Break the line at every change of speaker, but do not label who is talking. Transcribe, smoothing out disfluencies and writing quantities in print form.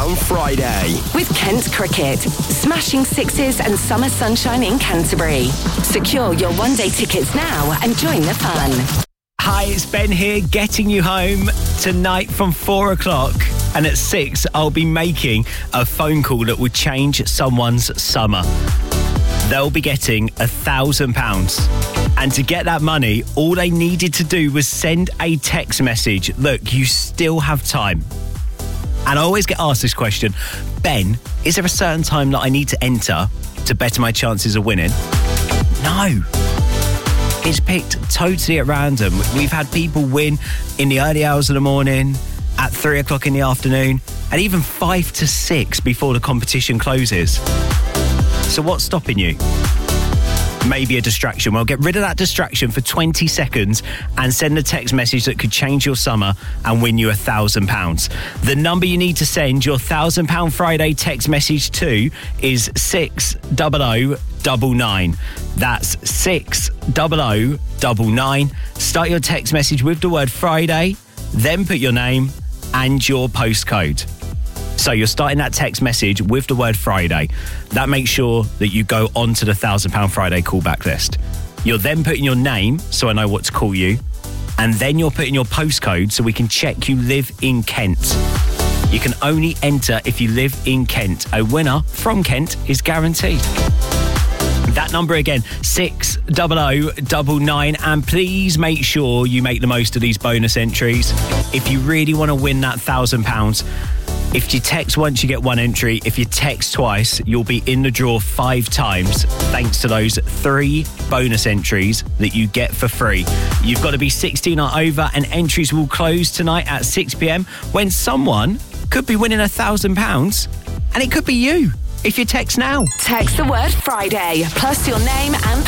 £1,000 Friday.
With Kent Cricket, smashing sixes and summer sunshine in Canterbury. Secure your one-day tickets now and join the fun.
Hi, it's Ben here, getting you home tonight from 4 o'clock. And at 6, I'll be making a phone call that will change someone's summer. They'll be getting £1,000. And to get that money, all they needed to do was send a text message. Look, you still have time. And I always get asked this question, Ben, is there a certain time that I need to enter to better my chances of winning? No. It's picked totally at random. We've had people win in the early hours of the morning, at 3 o'clock in the afternoon, and even 5 to 6 before the competition closes. So what's stopping you? Maybe a distraction. Well, get rid of that distraction for 20 seconds and send a text message that could change your summer and win you £1,000. The number you need to send your £1,000 Friday text message to is 60099. That's 60099. Start your text message with the word Friday, then put your name and your postcode. So you're starting that text message with the word Friday. That makes sure that you go onto the £1,000 Friday callback list. You're then putting your name, so I know what to call you. And then you're putting your postcode so we can check you live in Kent. You can only enter if you live in Kent. A winner from Kent is guaranteed. That number again, 60099. And please make sure you make the most of these bonus entries. If you really want to win that £1,000, if you text once, you get one entry. If you text twice, you'll be in the draw 5 times, thanks to those 3 bonus entries that you get for free. You've got to be 16 or over, and entries will close tonight at 6 p.m. when someone could be winning £1,000, and it could be you if you text now.
Text the word Friday, plus your name and